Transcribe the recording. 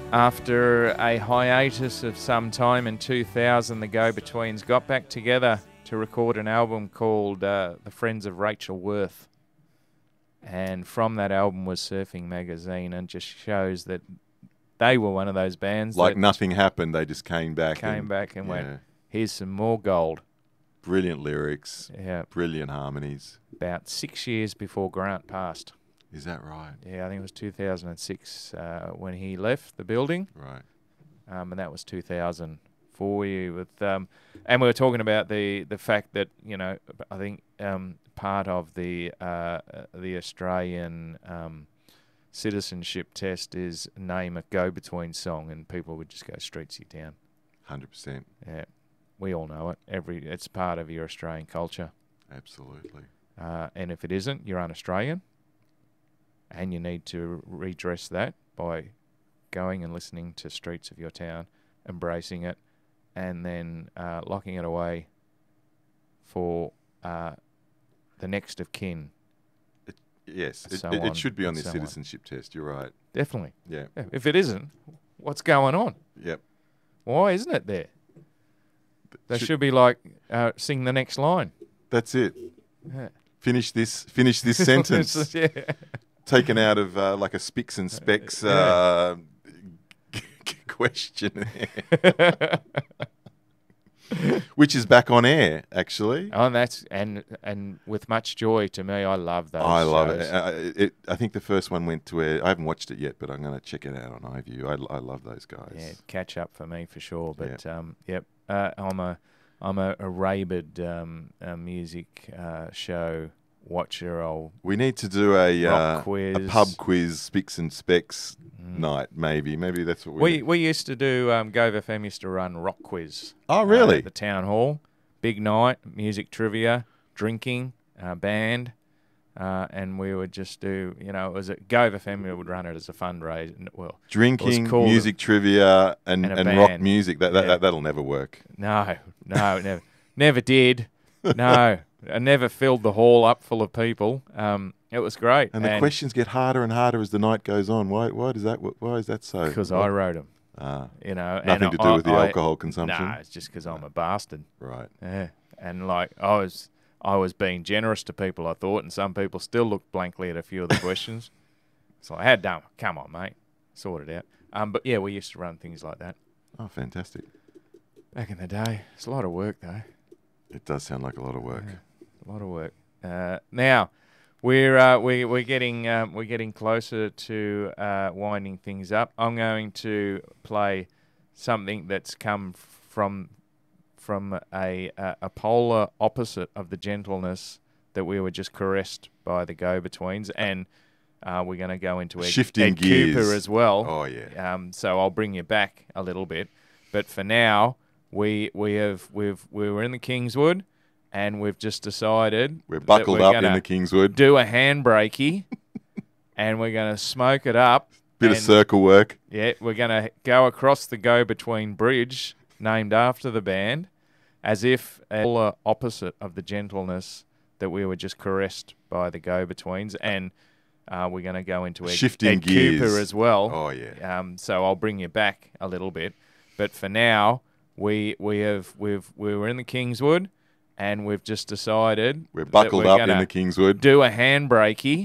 After a hiatus of some time in 2000, the Go-Betweens got back together to record an album called The Friends of Rachel Worth. And from that album was Surfing Magazine, and just shows that they were one of those bands Like that nothing happened, they just came back and yeah. went, here's some more gold. Brilliant lyrics, Yeah. brilliant harmonies. About 6 years before Grant passed. Is that right? Yeah, I think it was 2006 when he left the building. Right. And that was 2004. With and we were talking about the fact that, you know, I think part of the Australian citizenship test is name a go-between song, and people would just go Streets You Town. 100%. Yeah, we all know it. It's part of your Australian culture. Absolutely. And if it isn't, you're un-Australian. And you need to redress that by going and listening to Streets of Your Town, embracing it, and then locking it away for the next of kin. Yes, So it on should be on and this so on. citizenship test. You're right. Definitely. Yeah. Yeah, if it isn't, what's going on? Yep. Why isn't it there? They should be like, sing the next line. That's it. Yeah. Finish this sentence. Yeah. Taken out of like a Spicks and Specs question, which is back on air actually. Oh, and that's and with much joy to me. I love those. I love shows. it. I think the first one went to air. I haven't watched it yet, but I'm going to check it out on iView. I love those guys. Yeah, catch up for me for sure. But Yep. I'm a rabid music show watcher. We need to do a Rock quiz. pub quiz, Spicks and Specs night. Maybe that's what We used to do. Gove FM used to run rock quiz. Oh, really? At the town hall, big night, music trivia, drinking, band, and we would just do. You know, it was at Gove FM. We would run it as a fundraiser. Well, drinking, it was called music trivia, and a rock band. music. That'll never work. No, never did. No, I never filled the hall up full of people. It was great. And the questions get harder and harder as the night goes on. Why is that so? Because I wrote them. You know, nothing to do with the alcohol consumption. No, it's just because I'm a bastard. Right. Yeah, and like I was being generous to people, I thought, and some people still looked blankly at a few of the questions. So I had done. Come on, mate, sort it out. But yeah, we used to run things like that Oh, fantastic. back in the day. It's a lot of work though. It does sound like a lot of work. A lot of work. Now we're getting closer to winding things up. I'm going to play something that's come from a polar opposite of the gentleness that we were just caressed by the Go-Betweens, and we're going to go into Shifting Ed gears. Cooper as well. Oh, yeah. So I'll bring you back a little bit, but for now we were in the Kingswood. And we've just decided We're buckled up in gonna the Kingswood. do a handbrakey, and we're going to smoke it up. Bit of and, circle work. Yeah, we're going to go across the Go-Between Bridge, named after the band, as if polar opposite of the gentleness that we were just caressed by the Go-Betweens. And we're going to go into Shifting Ed gears. Cooper as well. Oh, yeah. So I'll bring you back a little bit. But for now, we were in the Kingswood. And we've just decided We're buckled that up in the Kingswood. do a handbrakey